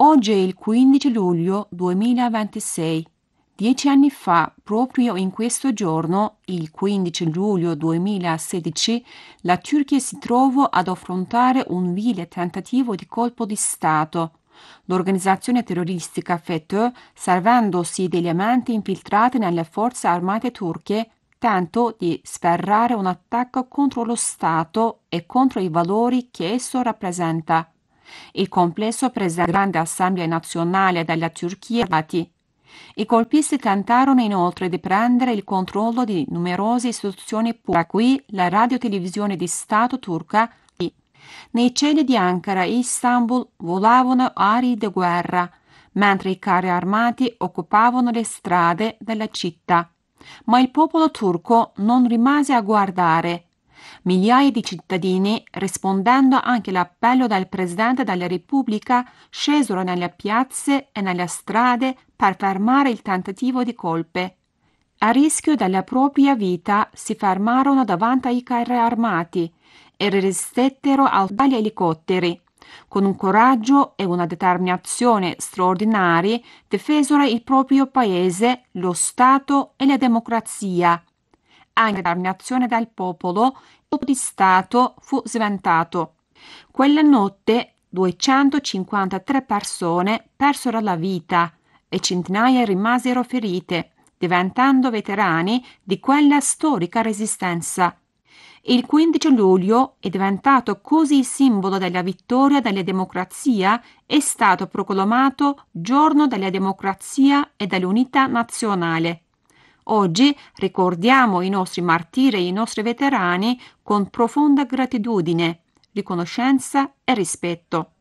Oggi è il 15 luglio 2026. 10 anni fa, proprio in questo giorno, il 15 luglio 2016, la Turchia si trovò ad affrontare un vile tentativo di colpo di Stato. L'organizzazione terroristica FETÖ, servendosi degli elementi infiltrati nelle forze armate turche, tentò di sferrare un attacco contro lo Stato e contro i valori che esso rappresenta. Il complesso prese la grande assemblea nazionale della Turchia. I colpisti tentarono inoltre di prendere il controllo di numerose istituzioni pubbliche, tra cui la radiotelevisione di Stato turca. Nei cieli di Ankara e Istanbul volavano aerei di guerra, mentre i carri armati occupavano le strade della città. Ma il popolo turco non rimase a guardare. Migliaia di cittadini, rispondendo anche all'appello del Presidente della Repubblica, scesero nelle piazze e nelle strade per fermare il tentativo di colpe. A rischio della propria vita si fermarono davanti ai carri armati e resistettero agli elicotteri. Con un coraggio e una determinazione straordinari difesero il proprio paese, lo Stato e la democrazia. Anche la determinazione del popolo, il colpo di Stato fu sventato. Quella notte 253 persone persero la vita e centinaia rimasero ferite, diventando veterani di quella storica resistenza. Il 15 luglio è diventato così simbolo della vittoria della democrazia, è stato proclamato Giorno della democrazia e dell'unità nazionale. Oggi ricordiamo i nostri martiri e i nostri veterani con profonda gratitudine, riconoscenza e rispetto.